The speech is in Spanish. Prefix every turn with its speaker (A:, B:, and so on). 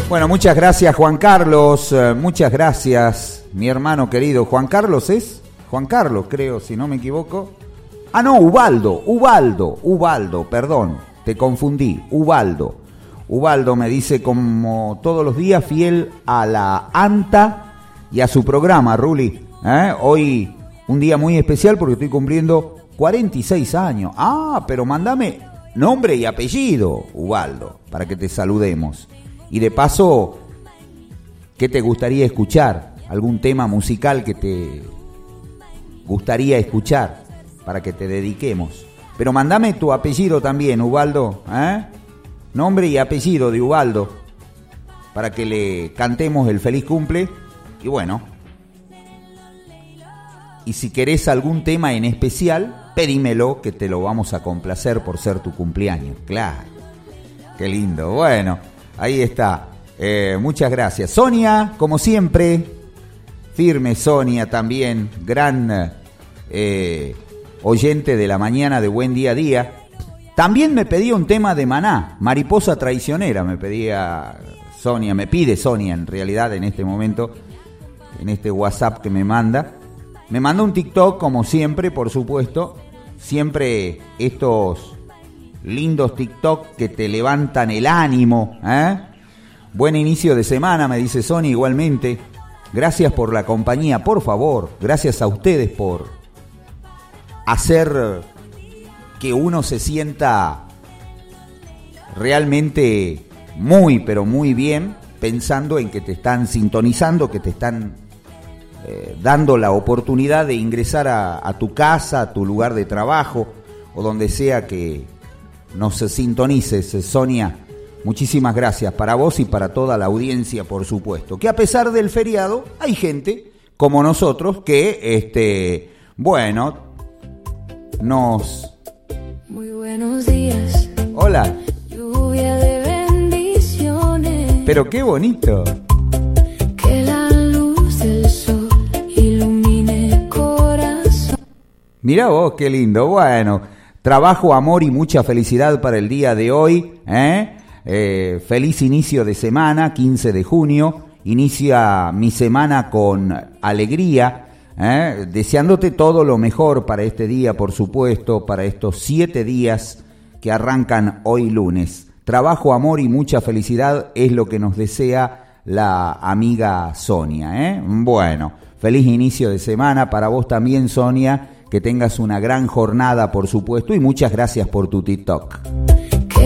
A: Bueno, muchas gracias Juan Carlos, muchas gracias mi hermano querido. ¿Juan Carlos es? Juan Carlos, creo, si no me equivoco. Ah, no, Ubaldo, perdón, te confundí, Ubaldo me dice como todos los días fiel a la ANTA y a su programa, Ruli. Hoy un día muy especial porque estoy cumpliendo 46 años. Ah, pero mándame nombre y apellido, Ubaldo, para que te saludemos. Y de paso, ¿qué te gustaría escuchar? ¿Algún tema musical que te gustaría escuchar para que te dediquemos? Pero mándame tu apellido también, Ubaldo, nombre y apellido de Ubaldo, para que le cantemos el feliz cumple. Y bueno, y si querés algún tema en especial, pedímelo, que te lo vamos a complacer por ser tu cumpleaños. Claro, qué lindo. Bueno, ahí está. Muchas gracias. Sonia, como siempre, firme Sonia también, gran oyente de la mañana de Buen Día a Día. También me pedía un tema de Maná, Mariposa Traicionera, me pedía Sonia, me pide Sonia en realidad en este momento, en este WhatsApp que me manda. Me manda un TikTok como siempre, por supuesto, siempre estos lindos TikTok que te levantan el ánimo, Buen inicio de semana, me dice Sonia igualmente. Gracias por la compañía, por favor. Gracias a ustedes por hacer que uno se sienta realmente muy, pero muy bien, pensando en que te están sintonizando, que te están dando la oportunidad de ingresar a tu casa, a tu lugar de trabajo, o donde sea que nos sintonices, Sonia. Muchísimas gracias para vos y para toda la audiencia, por supuesto. Que a pesar del feriado, hay gente como nosotros que, bueno, nos...
B: Muy buenos días.
A: Hola.
B: Lluvia de bendiciones.
A: Pero qué bonito.
B: Que la luz del sol ilumine el corazón.
A: Mirá vos, qué lindo. Bueno, trabajo, amor y mucha felicidad para el día de hoy, feliz inicio de semana, 15 de junio, inicia mi semana con alegría, deseándote todo lo mejor para este día, por supuesto, para estos 7 días que arrancan hoy lunes. Trabajo, amor y mucha felicidad es lo que nos desea la amiga Sonia, Bueno, feliz inicio de semana para vos también, Sonia, que tengas una gran jornada, por supuesto, y muchas gracias por tu TikTok.